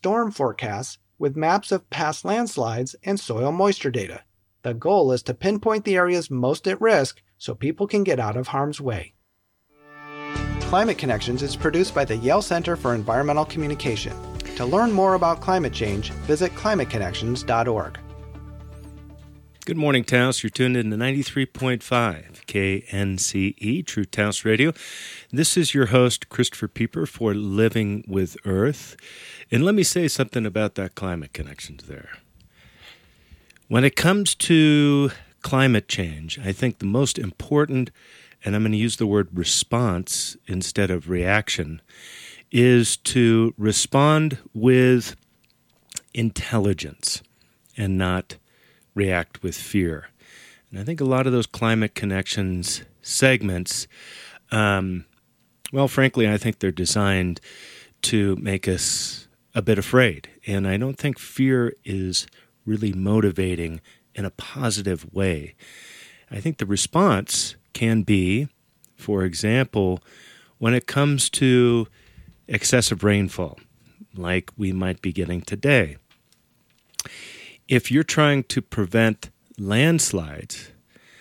storm forecasts with maps of past landslides and soil moisture data. The goal is to pinpoint the areas most at risk so people can get out of harm's way. Climate Connections is produced by the Yale Center for Environmental Communication. To learn more about climate change, visit climateconnections.org. Good morning, Taos. You're tuned in to 93.5 KNCE, True Taos Radio. This is your host, Christopher Pieper, for Living with Earth. And let me say something about that Climate Connections there. When it comes to climate change, I think the most important, and I'm going to use the word response instead of reaction, is to respond with intelligence and not react with fear. And I think a lot of those Climate Connections segments, frankly, I think they're designed to make us a bit afraid. And I don't think fear is really motivating in a positive way. I think the response can be, for example, when it comes to excessive rainfall, like we might be getting today. If you're trying to prevent landslides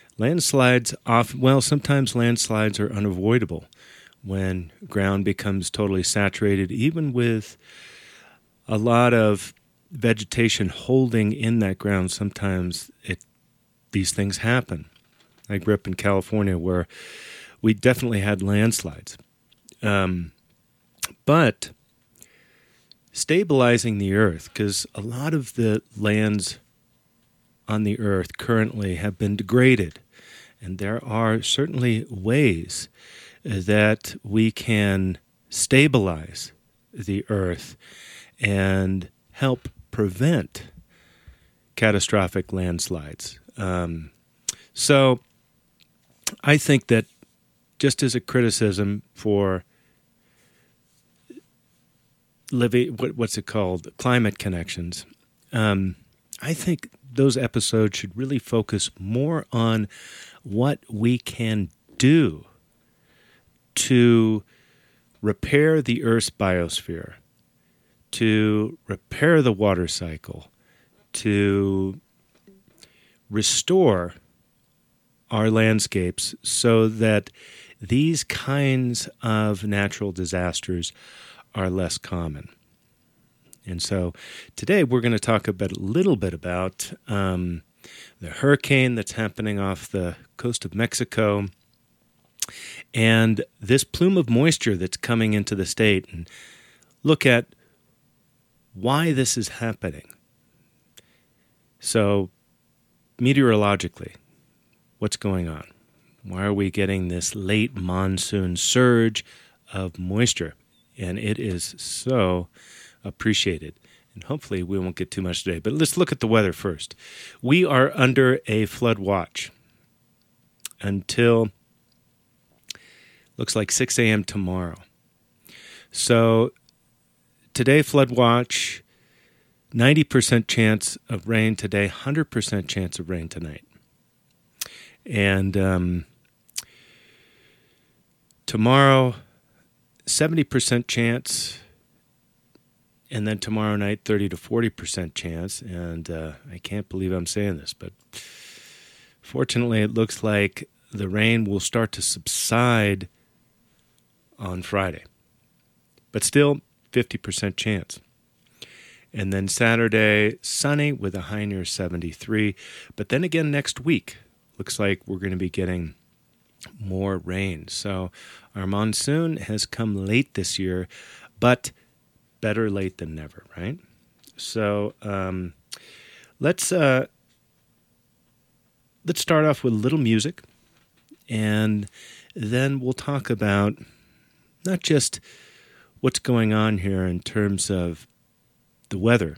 sometimes landslides are unavoidable when ground becomes totally saturated, even with a lot of vegetation holding in that ground. Sometimes these things happen. I grew up in California where we definitely had landslides. But stabilizing the earth, because a lot of the lands on the earth currently have been degraded, and there are certainly ways that we can stabilize the earth and help prevent catastrophic landslides. So I think that just as a criticism for Climate Connections. I think those episodes should really focus more on what we can do to repair the Earth's biosphere, to repair the water cycle, to restore our landscapes so that these kinds of natural disasters are less common. And so today we're going to talk a little bit about the hurricane that's happening off the coast of Mexico and this plume of moisture that's coming into the state, and look at why this is happening. So meteorologically, what's going on? Why are we getting this late monsoon surge of moisture? And it is so appreciated. And hopefully we won't get too much today. But let's look at the weather first. We are under a flood watch until, looks like 6 a.m. tomorrow. So today, flood watch, 90% chance of rain today, 100% chance of rain tonight. And tomorrow, 70% chance, and then tomorrow night, 30 to 40% chance. And I can't believe I'm saying this, but fortunately, it looks like the rain will start to subside on Friday, but still 50% chance. And then Saturday, sunny with a high near 73. But then again, next week, looks like we're going to be getting more rain. So our monsoon has come late this year, but better late than never, right? So let's start off with a little music, and then we'll talk about not just what's going on here in terms of the weather,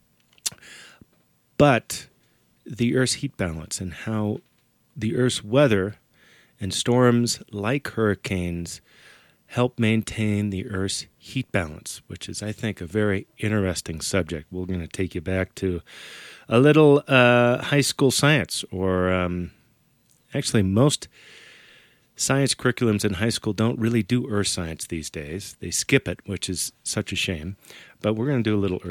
but the Earth's heat balance and how the Earth's weather and storms like hurricanes help maintain the Earth's heat balance, which is, I think, a very interesting subject. We're going to take you back to a little high school science, or actually most science curriculums in high school don't really do earth science these days. They skip it, which is such a shame. But we're going to do a little earth